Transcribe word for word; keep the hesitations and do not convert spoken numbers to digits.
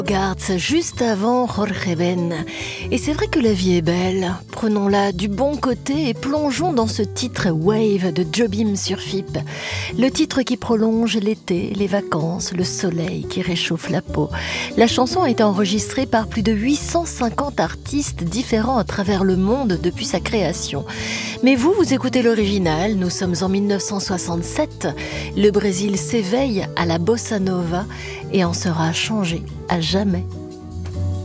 Garth, juste avant Jorge Ben. Et c'est vrai que la vie est belle. Prenons-la du bon côté et plongeons dans ce titre Wave de Jobim sur F I P. Le titre qui prolonge l'été, les vacances, le soleil qui réchauffe la peau. La chanson a été enregistrée par plus de huit cent cinquante artistes différents à travers le monde depuis sa création. Mais vous, vous écoutez l'original, nous sommes en mille neuf cent soixante-sept. Le Brésil s'éveille à la bossa nova et en sera changé à jamais.